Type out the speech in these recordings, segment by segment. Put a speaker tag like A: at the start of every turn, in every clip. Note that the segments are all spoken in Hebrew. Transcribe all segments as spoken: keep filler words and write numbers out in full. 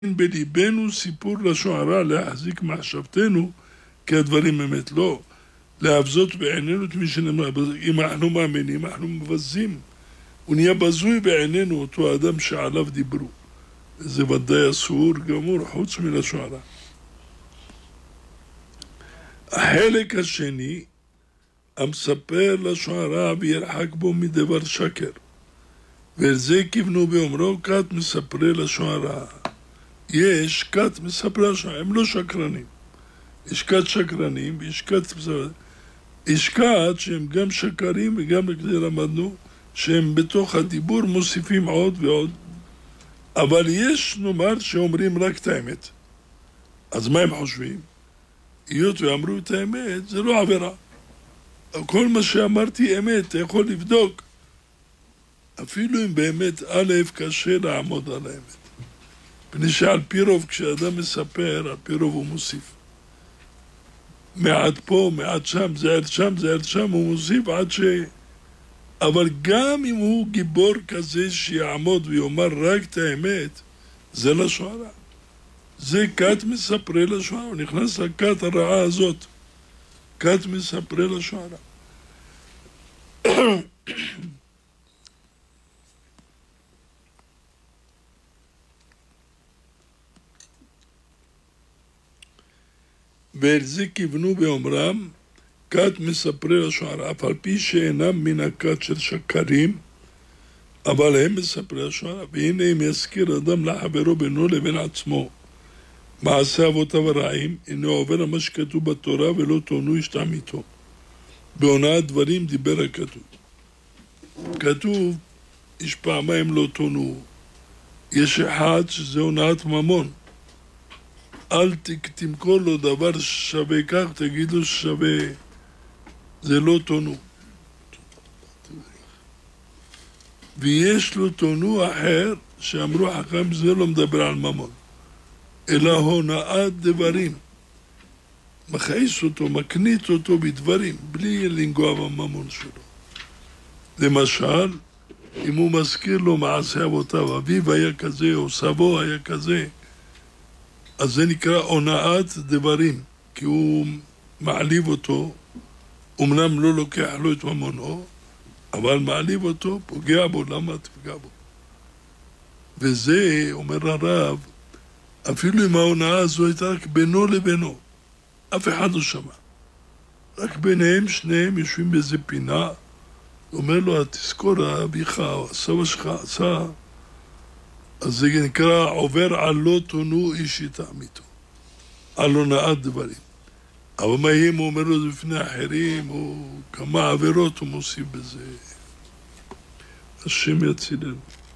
A: בליבנו סיפור לשוערה להחזיק מחשבתנו כי הדברים אמת. לא להבזות בעינינו את מי שנאמר. אם אנחנו מאמינים, אנחנו מבזים. הוא נהיה בזוי בעינינו אותו האדם שעליו דיברו. זה ודאי אסור גמור חוץ מלשוערה. החלק השני, המספר לשוערה וירחק בו מדבר שקר. ועל זה כיוונו באומרו כת מספרי לשוערה. יש כת מספרי לשוערה, הם לא שקרנים. יש כת שקרנים ויש כת מספרי. יש כת שהם גם שקרים וגם כדי למדנו שהם בתוך הדיבור מוסיפים עוד ועוד. אבל יש נאמר שאומרים רק את האמת. אז מה הם חושבים? היות ואמרו את האמת, זה לא עבירה. כל מה שאמרתי אמת, אתה יכול לבדוק. אפילו אם באמת א' קשה לעמוד על האמת. פני שעל פי רוב, כשאדם מספר, על פי רוב הוא מוסיף. מעט פה, מעט שם, זה עד שם, זה עד שם, הוא מוסיף עד ש... אבל גם אם הוא גיבור כזה שיעמוד ויאמר רק את האמת, זה לשוערה. זה כת מספרי לשוערה, הוא נכנס לכת הרעה הזאת. כת מספרי לשוערה. ואל זה כיוונו באומרם, כת מספרי לשוערה, אף על פי שאינם מן הכת של שקרים, אבל הם מספרי לשוערה. והנה אם יזכיר אדם לחברו בינו לבין עצמו, מעשה אבותיו הרעים, הנה עובר מה שכתוב בתורה ולא תונו ישתם איתו. בהונאת דברים דיבר הכתוב. כתוב, יש פעמיים לא תונו. יש אחד שזה הונאת ממון. אל תמכור לו דבר שווה כך, תגיד לו שווה, זה לא תונו. ויש לו תונו אחר, שאמרו חכם, זה לא מדבר על ממון. אלא הונאת דברים. מכעיס אותו, מקנית אותו בדברים, בלי לנגוע בממון שלו. למשל, אם הוא מזכיר לו מעשה אבותיו, אביו היה כזה, או סבו היה כזה, אז זה נקרא הונאת דברים, כי הוא מעליב אותו, אמנם לא לוקח לו את ממונו, אבל מעליב אותו, פוגע בו, למה תפגע בו? וזה, אומר הרב, אפילו אם ההונאה הזו הייתה רק בינו לבינו, אף אחד לא שמע. רק ביניהם, שניהם יושבים באיזה פינה, אומר לו, תזכור, אביך או הסבא שלך עשה, אז זה נקרא עובר על לא תונו איש איתם איתו, על הונאת דברים. אבל מה אם הוא אומר לו זה בפני אחרים, או כמה עבירות הוא מוסיף בזה. השם יצילנו.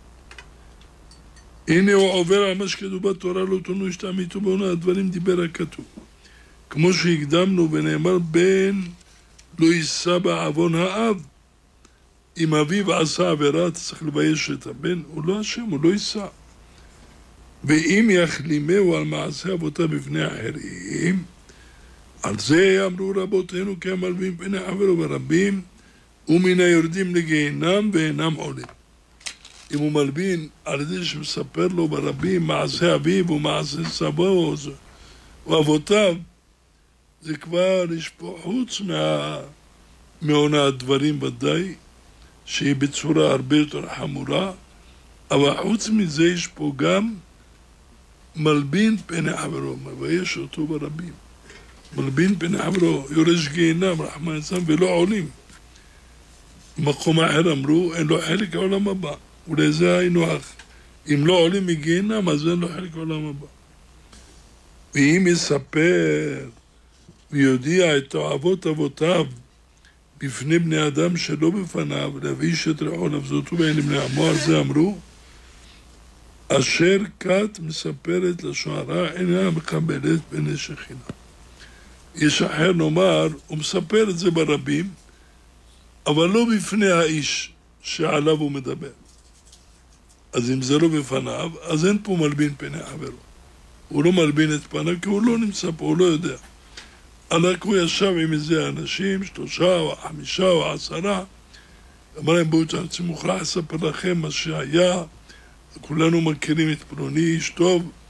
A: הנה הוא עובר על מה שכתוב בתורה, לא תונו איש איתם איתו, בהונאת דברים דיבר הכתוב. כמו שהקדמנו ונאמר, בן לא יישא בעוון האב. אם אביו עשה עבירה, אתה צריך לבייש את הבן, הוא לא אשם, הוא לא יישא. ואם יחלימהו על מעשה אבותיו בפני אחרים, על זה אמרו רבותינו כי המלווים פני חברו ברבים, ומן היורדים לגיהינם ואינם עולים. אם הוא מלבין על זה שמספר לו ברבים מעשה אביו ומעשה סבו או אבותיו, זה כבר יש פה חוץ מה... מהונאת דברים ודאי, שהיא בצורה הרבה יותר חמורה, אבל חוץ מזה יש פה גם מלבין פני חברו, מבייש אותו ברבים. מלבין פני חברו, יורש גיהינם, רחמן יצם, ולא עולים. במקום אחר אמרו, אין לו חלק העולם הבא. אולי זה היינו אח. אם לא עולים מגיהינם, אז אין לו חלק העולם הבא. ואם יספר ויודיע את תועבות אבותיו בפני בני אדם שלא בפניו, להביש את רעו לבזותו בעיני בני עמו, על זה אמרו, אשר כת מספרת לשוערה אינה מקבלת בני שכינה. יש אחר נאמר, הוא מספר את זה ברבים, אבל לא בפני האיש שעליו הוא מדבר. אז אם זה לא בפניו, אז אין פה מלבין פני חברו. הוא לא מלבין את פניו, כי הוא לא נמצא פה, הוא לא יודע. אלא הוא ישב עם איזה אנשים, שלושה או חמישה או עשרה, אמר להם, בואו תעצי מוכרח לספר לכם מה שהיה, כולנו מכירים את פלוני איש טוב,